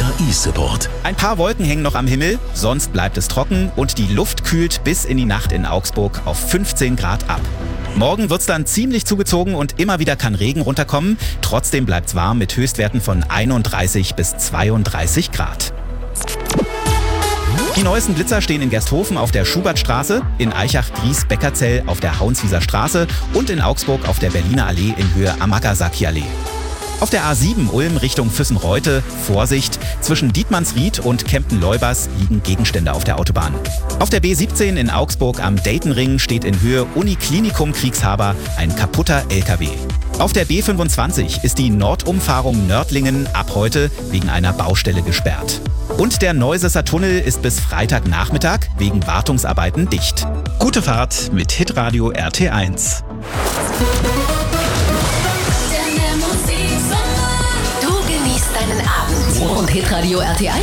KI-Support. Ein paar Wolken hängen noch am Himmel, sonst bleibt es trocken und die Luft kühlt bis in die Nacht in Augsburg auf 15 Grad ab. Morgen wird's dann ziemlich zugezogen und immer wieder kann Regen runterkommen. Trotzdem bleibt's warm mit Höchstwerten von 31 bis 32 Grad. Die neuesten Blitzer stehen in Gersthofen auf der Schubertstraße, in Eichach-Gries-Beckerzell auf der Hauenswieser Straße und in Augsburg auf der Berliner Allee in Höhe Amagasaki-Allee. Auf der A7 Ulm Richtung Füssen-Reute, Vorsicht, zwischen Dietmannsried und Kempten-Leubers liegen Gegenstände auf der Autobahn. Auf der B17 in Augsburg am Daytonring steht in Höhe Uniklinikum Kriegshaber ein kaputter LKW. Auf der B25 ist die Nordumfahrung Nördlingen ab heute wegen einer Baustelle gesperrt. Und der Neusesser Tunnel ist bis Freitagnachmittag wegen Wartungsarbeiten dicht. Gute Fahrt mit Hitradio RT1. Du genießt deinen Abend und Hitradio RT1